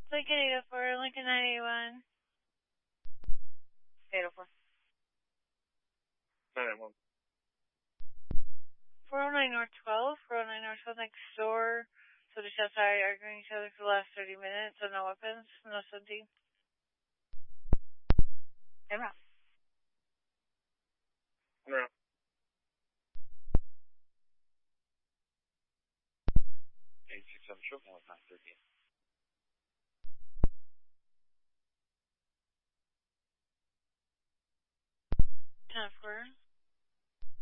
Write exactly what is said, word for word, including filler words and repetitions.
Lincoln eight oh four, Lincoln nine eighty-one. eight oh four. nine one. four oh nine North twelve, four oh nine North twelve next door. So the shots are arguing each other for the last thirty minutes, so no weapons, no something. I'm out. No. eight six seven triple one nine thirteen.